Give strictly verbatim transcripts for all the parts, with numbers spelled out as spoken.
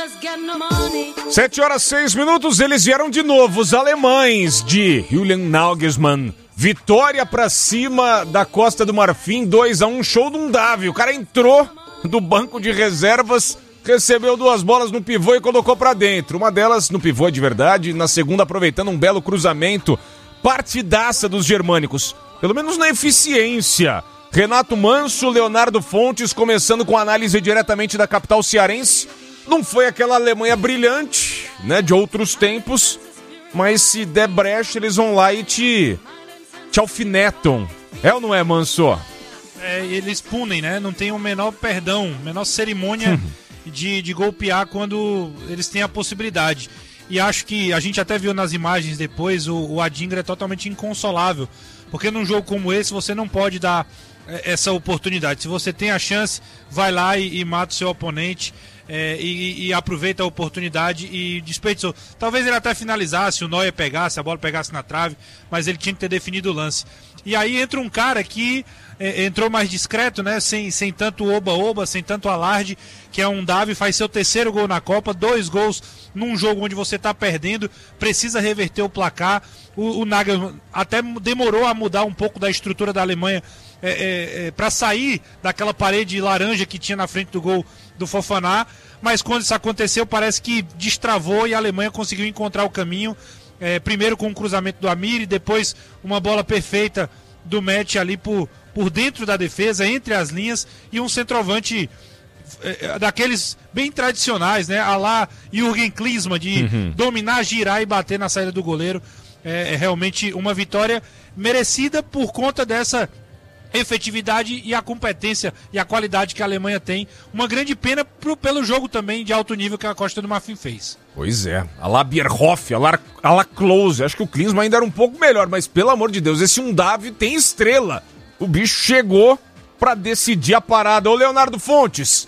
Sete horas, seis minutos, eles vieram de novo, os alemães de Julian Nagelsmann. Vitória pra cima da Costa do Marfim, dois a um, show de um Davi. O cara entrou do banco de reservas, recebeu duas bolas no pivô e colocou pra dentro. Uma delas no pivô de verdade, na segunda aproveitando um belo cruzamento. Partidaça dos germânicos, pelo menos na eficiência. Renato Manso, Leonardo Fontes, começando com análise diretamente da capital cearense. Não foi aquela Alemanha brilhante, né, de outros tempos, mas se der brecha, eles vão lá e te, te alfinetam. É ou não é, Manso? É, eles punem, né? Não tem o menor perdão, menor cerimônia de, de golpear quando eles têm a possibilidade. E acho que a gente até viu nas imagens depois, o, o Adingra é totalmente inconsolável, porque num jogo como esse você não pode dar essa oportunidade. Se você tem a chance, vai lá e, e mata o seu oponente. É, e, e aproveita a oportunidade e desperdiçou. Talvez ele até finalizasse, o Neuer pegasse, a bola pegasse na trave, mas ele tinha que ter definido o lance. E aí entra um cara que é, entrou mais discreto, né? Sem, sem tanto oba-oba, sem tanto alarde, que é um Davi, faz seu terceiro gol na Copa, dois gols num jogo onde você está perdendo, precisa reverter o placar. O, o Nagelsmann até demorou a mudar um pouco da estrutura da Alemanha é, é, é, para sair daquela parede laranja que tinha na frente do gol do Fofaná, mas quando isso aconteceu parece que destravou e a Alemanha conseguiu encontrar o caminho, é, primeiro com o cruzamento do Amir e depois uma bola perfeita do Metz ali por, por dentro da defesa, entre as linhas, e um centroavante é, daqueles bem tradicionais, né, a lá Jürgen Klinsmann, de uhum. dominar, girar e bater na saída do goleiro. É, é realmente uma vitória merecida por conta dessa efetividade e a competência e a qualidade que a Alemanha tem. Uma grande pena pro, pelo jogo também de alto nível que a Costa do Marfim fez. Pois é, a la Bierhoff, a la, a la Klose, acho que o Klinsmann ainda era um pouco melhor, mas pelo amor de Deus, esse Undav tem estrela. O bicho chegou pra decidir a parada. Ô Leonardo Fontes,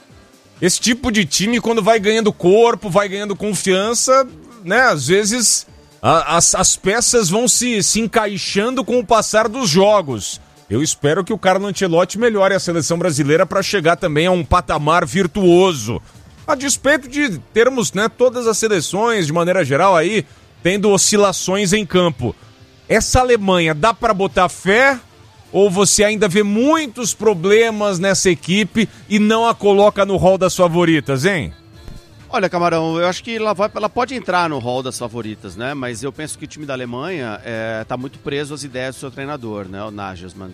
esse tipo de time quando vai ganhando corpo, vai ganhando confiança, né, às vezes a, as, as peças vão se, se encaixando com o passar dos jogos. Eu espero que o Carlo Ancelotti melhore a seleção brasileira para chegar também a um patamar virtuoso. A despeito de termos, né, todas as seleções, de maneira geral, aí, tendo oscilações em campo. Essa Alemanha, dá para botar fé? Ou você ainda vê muitos problemas nessa equipe e não a coloca no rol das favoritas, hein? Olha, Camarão, eu acho que ela, vai, ela pode entrar no rol das favoritas, né? Mas eu penso que o time da Alemanha está é, muito preso às ideias do seu treinador, né? O Nagelsmann.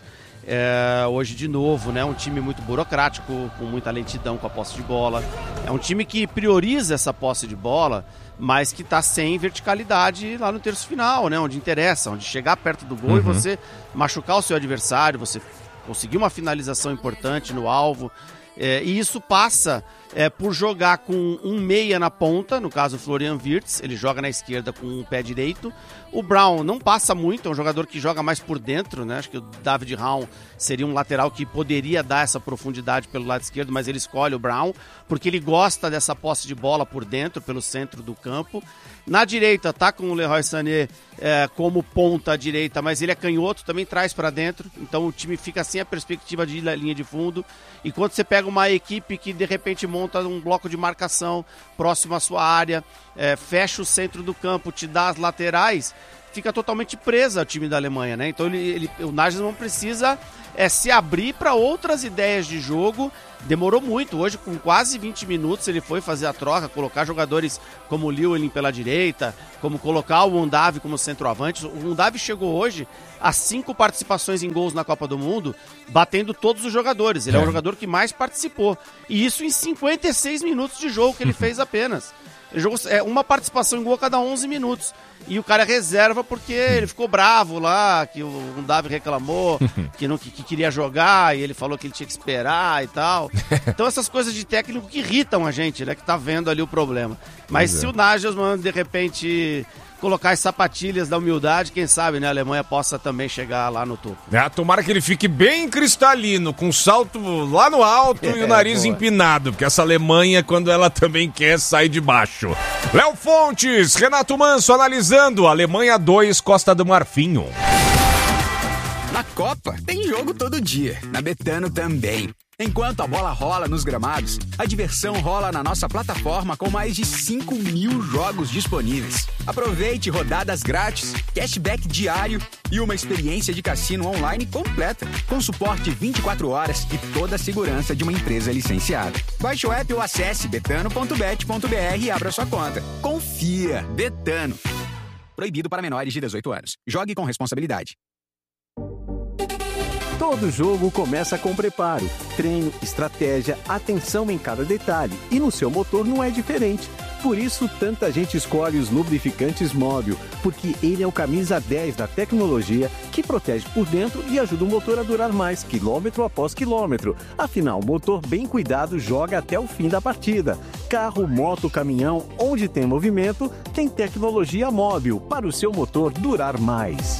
É, hoje, de novo, né? Um time muito burocrático, com muita lentidão com a posse de bola. É um time que prioriza essa posse de bola, mas que está sem verticalidade lá no terço final, né? Onde interessa, onde chegar perto do gol uhum. e você machucar o seu adversário, você conseguir uma finalização importante no alvo. É, e isso passa é, por jogar com um meia na ponta, no caso o Florian Wirtz, ele joga na esquerda com o pé direito. O Brown não passa muito, é um jogador que joga mais por dentro, né? Acho que o David Raum seria um lateral que poderia dar essa profundidade pelo lado esquerdo, mas ele escolhe o Brown, porque ele gosta dessa posse de bola por dentro, pelo centro do campo. Na direita tá com o Leroy Sané é, como ponta direita, mas ele é canhoto, também traz para dentro, então o time fica sem a perspectiva de linha de fundo. E quando você pega uma equipe que de repente monta um bloco de marcação próximo à sua área, é, fecha o centro do campo, te dá as laterais, fica totalmente presa o time da Alemanha, né? Então ele, ele, o Nagelsmann precisa é, se abrir para outras ideias de jogo. Demorou muito, hoje com quase vinte minutos ele foi fazer a troca, colocar jogadores como o Lewin pela direita, como colocar o Undav como centroavante. O Undav chegou hoje a cinco participações em gols na Copa do Mundo, batendo todos os jogadores. Ele é, é o jogador que mais participou. E isso em cinquenta e seis minutos de jogo que ele fez apenas. Ele jogou é, uma participação em gol a cada onze minutos. E o cara é reserva porque ele ficou bravo lá, que o Undav reclamou, que, não, que, que queria jogar, e ele falou que ele tinha que esperar e tal. Então essas coisas de técnico que irritam a gente, né? Que tá vendo ali o problema. Mas pois se é. o Nagelsmann, de repente, colocar as sapatilhas da humildade, quem sabe, né? A Alemanha possa também chegar lá no topo. É, tomara que ele fique bem cristalino, com salto lá no alto é, e o nariz boa. empinado, porque essa Alemanha, quando ela também quer, sai de baixo. Léo Fontes, Renato Manso analisando, Alemanha dois, Costa do Marfim um. Na Copa, tem jogo todo dia. Na Betano também. Enquanto a bola rola nos gramados, a diversão rola na nossa plataforma com mais de cinco mil jogos disponíveis. Aproveite rodadas grátis, cashback diário e uma experiência de cassino online completa, com suporte vinte e quatro horas e toda a segurança de uma empresa licenciada. Baixe o app ou acesse betano ponto bet ponto br e abra sua conta. Confia, Betano. Proibido para menores de dezoito anos. Jogue com responsabilidade. Todo jogo começa com preparo, treino, estratégia, atenção em cada detalhe. E no seu motor não é diferente. Por isso, tanta gente escolhe os lubrificantes Móbil, porque ele é o camisa dez da tecnologia que protege por dentro e ajuda o motor a durar mais, quilômetro após quilômetro. Afinal, o motor bem cuidado joga até o fim da partida. Carro, moto, caminhão, onde tem movimento, tem tecnologia Móbil para o seu motor durar mais.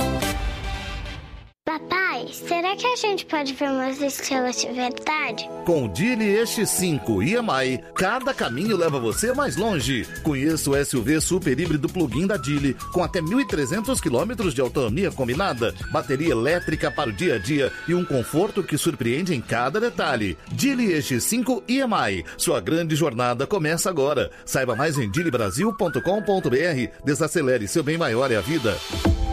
Papai, será que a gente pode ver umas estrelas de verdade? Com o Geely E X cinco e M I, cada caminho leva você mais longe. Conheça o S U V super híbrido plug-in da Geely, com até mil e trezentos quilômetros de autonomia combinada, bateria elétrica para o dia a dia e um conforto que surpreende em cada detalhe. Geely E X cinco e M I, sua grande jornada começa agora. Saiba mais em geely brasil ponto com ponto br. Desacelere, seu bem maior é a vida.